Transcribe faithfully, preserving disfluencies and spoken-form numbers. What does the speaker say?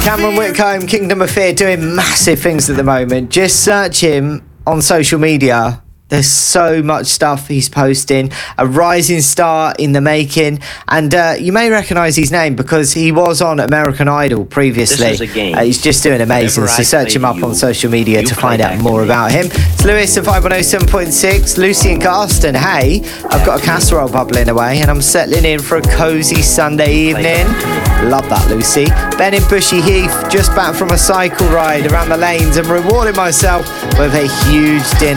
Cameron Whitcomb, Kingdom of Fear, doing massive things at the moment. Just search him on social media. There's so much stuff he's posting. A rising star in the making. And uh, you may recognise his name because he was on American Idol previously. This is a game. Uh, he's just doing amazing. So search him up on social media to find out more about him. It's Lewis at five one oh seven point six. Lucy and Garston. Hey, I've got a casserole bubbling away and I'm settling in for a cosy Sunday evening. Love that, Lucy. Ben in Bushy Heath, just back from a cycle ride around the lanes and rewarding myself with a huge dinner.